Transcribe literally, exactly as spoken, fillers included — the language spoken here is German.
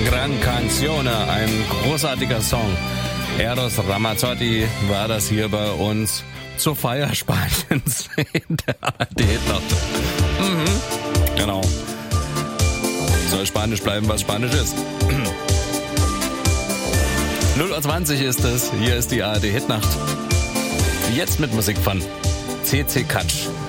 Gran Canzone, ein großartiger Song. Eros Ramazzotti war das hier bei uns zur Feier Spaniens in der A R D-Nacht. Mhm, genau. Soll Spanisch bleiben, was Spanisch ist. null Uhr zwanzig ist es, hier ist die A R D-Hitnacht. Jetzt mit Musik von C C Catch.